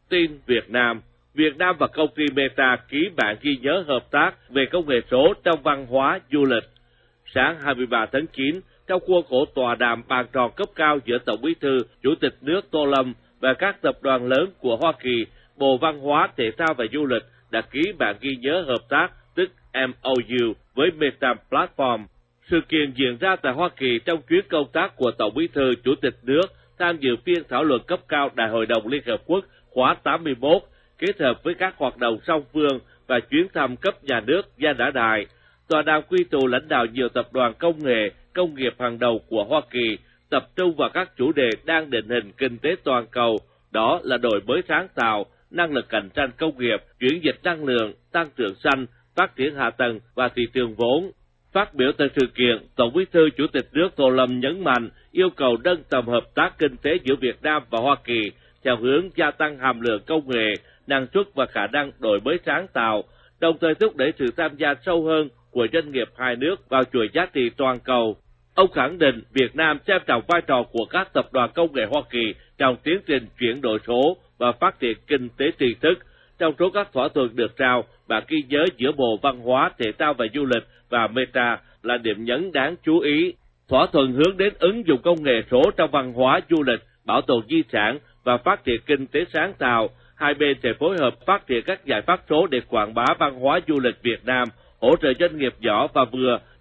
Tin Việt Nam và công ty Meta ký bản ghi nhớ hợp tác về công nghệ số trong văn hóa du lịch. Sáng 23 tháng 9, trong khuôn khổ tọa đàm bàn tròn cấp cao giữa Tổng Bí thư, Chủ tịch nước Tô Lâm và các tập đoàn lớn của Hoa Kỳ, Bộ Văn hóa, Thể thao và Du lịch đã ký bản ghi nhớ hợp tác, tức MOU, với Meta Platform. Sự kiện diễn ra tại Hoa Kỳ trong chuyến công tác của Tổng Bí thư, Chủ tịch nước tham dự phiên thảo luận cấp cao Đại hội đồng Liên Hợp Quốc khóa 81, kết hợp với các hoạt động song phương và chuyến thăm cấp nhà nước gia đã đài. Tọa đàm quy tụ lãnh đạo nhiều tập đoàn công nghệ, công nghiệp hàng đầu của Hoa Kỳ, tập trung vào các chủ đề đang định hình kinh tế toàn cầu, đó là đổi mới sáng tạo, năng lực cạnh tranh công nghiệp, chuyển dịch năng lượng, tăng trưởng xanh, phát triển hạ tầng và thị trường vốn. Phát biểu tại sự kiện, Tổng Bí thư, Chủ tịch nước Tô Lâm nhấn mạnh yêu cầu nâng tầm hợp tác kinh tế giữa Việt Nam và Hoa Kỳ theo hướng gia tăng hàm lượng công nghệ, năng suất và khả năng đổi mới sáng tạo, đồng thời thúc đẩy sự tham gia sâu hơn của doanh nghiệp hai nước vào chuỗi giá trị toàn cầu. Ông khẳng định Việt Nam xem trọng vai trò của các tập đoàn công nghệ Hoa Kỳ trong tiến trình chuyển đổi số và phát triển kinh tế tri thức. Trong số các thỏa thuận được trao, bản ghi nhớ giữa Bộ Văn hóa, Thể thao và Du lịch và Meta là điểm nhấn đáng chú ý. Thỏa thuận hướng đến ứng dụng công nghệ số trong văn hóa, du lịch, bảo tồn di sản và phát triển kinh tế sáng tạo. Hai bên sẽ phối hợp phát triển các giải pháp số để quảng bá văn hóa du lịch Việt Nam, hỗ trợ doanh nghiệp nhỏ và vừa